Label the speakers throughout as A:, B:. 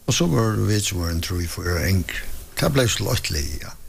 A: Och så var vi som var en tror för enk. Det blev så lättligt, ja.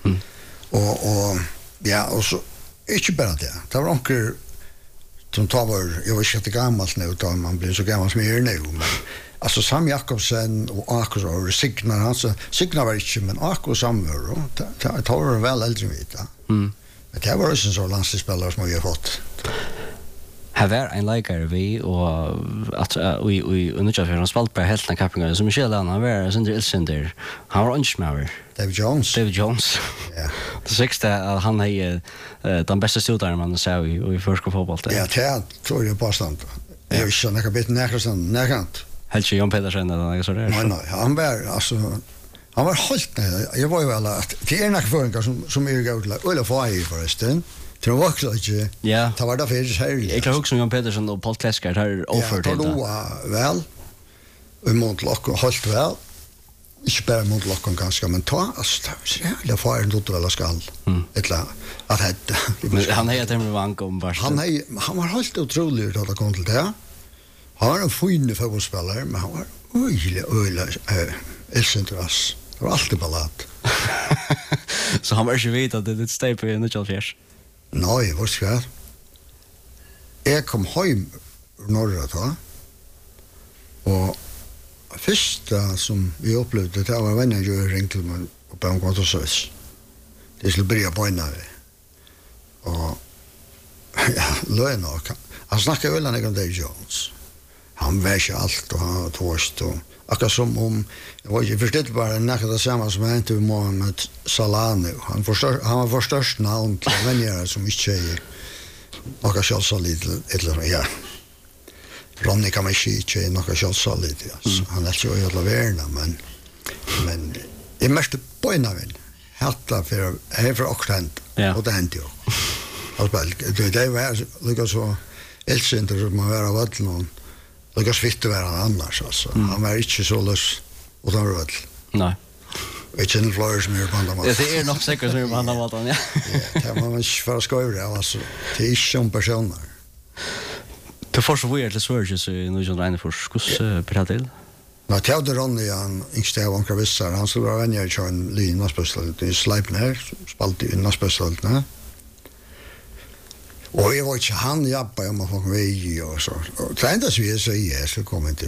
A: Och ja, och så inte bara det. Det var onkel som var jag var inte gammal nu då man blev så gammal som jag är nu, men alltså Sam Jakobsen och Akos och Signar var inte, men Akos samvar det var väl äldre vet jag. Men det var också så landslagsspelare som jag har fått.
B: Här var en likare vi och att vi ungefär för han spalt på helt kappingar som Michel han var sen Ilsender. Han var unsmauer. David Jones. Ja. Det sista han är den bästa stjärnan man ser i första fotboll.
A: Ja, det tror jag på stand. Jag är så några bit närkant.
B: Helt Jon Pedersen eller något så där.
A: Nej, han var alltså han var helt jag var ju väl att det är några förringar som är gå till eller för förresten. Det var också inte. Ja. Det var därför så här.
B: Jag kan också Jon Pedersen och Paul Klesker har offered det.
A: Ja, det var väl. Och Montlock och halt väl. Inte bara Montlock ganska men ta alltså det var en total skall. Ettla att hade.
B: Men han heter med vank om vars.
A: Han var helt otrolig att det kom till det. Han var en fin fotbollsspelare men han var öjlig Elcentras. Det var alltid ballat.
B: Så han var inte vet att det stay på i 94.
A: Nej, vad ska jag? Jag kom hem norra då. Och första som vi upplevde det var vänner jag ringde till mig på en konto så. Det skulle börja på en av. Och ja, löna och han snackade väl om David Jones. Han väger allt och han torst och akkurat som om jag var ju förstått bara näka det samma som hände med Mohamed Salah nu. Han var förstörst namn till vänner som inte är några självsolid eller ja. Ronny kan man inte är några självsolid. Han är ju alla värna men det måste på en av hatta för ockrent och det hände ju. Alltså det var lika så Elcenter som man var av någon. Det går svitt över han annars alltså. Han var inte så lös utan röd. Nej. Jag känner Flores mer på andra.
B: Det är nog säkert som på andra maten, ja.
A: Det var man inte för att skoja det alltså. Det är inte som personer.
B: Det får så weird det svårt så nu som Reine för skus prata till.
A: När Theodor Ronny han inte var en vissar han skulle vara vänner i en lina speciellt i Sleipner spalt i en speciellt, nej. Och jag var inte han jobba om man får väg och så. Och det enda som jag säger så kommer inte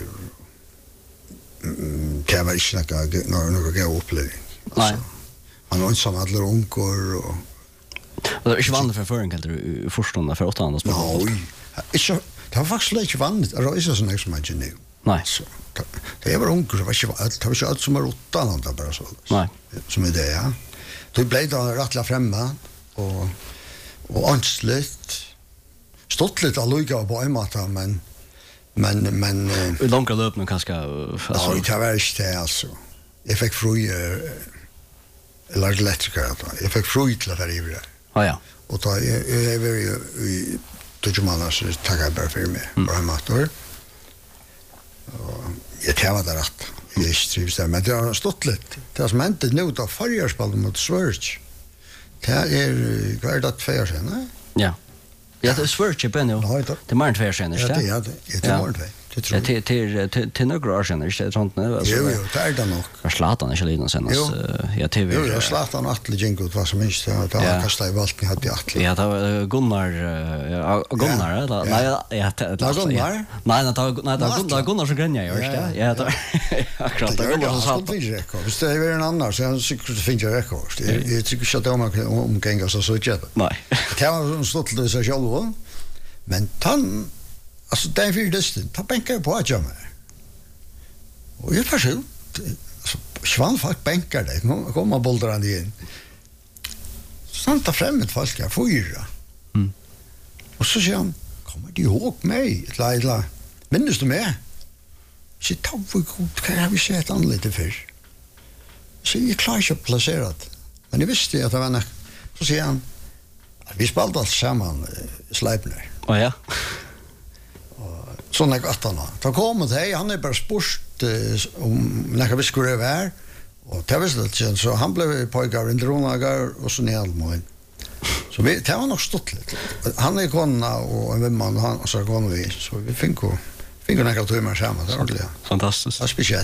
A: kan väl snacka några gå upplevelse. Nej. Han var ensam alla onkor och
B: det är inte vanligt för förrän kan du förstå för åt andra spelare.
A: Nej. Det var faktiskt lite vanligt. Det är så nästan man nu.
B: Nej.
A: Det var onkor var inte allt som var åtta andra bara så.
B: Nej.
A: Som är det, ja. Det blev då rattla framme och anslut stått lite alluga på en mata men
B: hur långt går det upp nu kanske
A: alltså det var inte alltså jag fick fru eller elektriker då jag fick fru till för ivra
B: ja
A: och då är vi då man så tagga bara för mig bara mator och jag tar det rätt jag trivs där men det har stått lite det som inte nu då förjarspel mot Schwarz. Det är kvart 2 år sedan, nej? Ja. Ja, det är svårt ju på nu. Det är mer än 2 år sedan, inte? Ja, det är mer än 2. Det tror
B: jag. Till några år sedan, inte? Sånt nu.
A: Jo, det är det nog.
B: Jag Zlatan inte lite senast. Ja, TV.
A: Jo, jag Zlatan Atle Jingut var som minst. Det var kastat i valten hade Atle.
B: Ja, det var Gunnar eller? Nej, ja, det var Gunnar. Nej, det var Gunnar som gränja, just det. Ja, det akkurat. Det var
A: så finns det rekord. Det är en annan så jag tycker det finns rekord. Jag tycker inte att man omgänga så jätte. Nej. Det var så stort det så själv. Men han alltså den för det ta bänkar på att göra. Och jag försökte alltså svann folk bänkar det. Komma bollar in. Santa främmet folk jag fyra. Och så säger han kommer du ihåg mig? Lilla. Minns du mig? Så tar vi god kan jag se ett annat lite för. Så jag klarar inte placerat. Men jag visste att det var så säger han vi spelade allt samman Sleipner.
B: Ja.
A: Sån är gott han. Då kommer det han är bara sport om när vi skulle över och det var så han blev pojkar i Dronagar och så ner allmän. Så vi det var nog stått lite. Han är konna och en man han så går vi så vi fick några timmar samman det var ordentligt.
B: Fantastiskt.
A: Det är speciellt.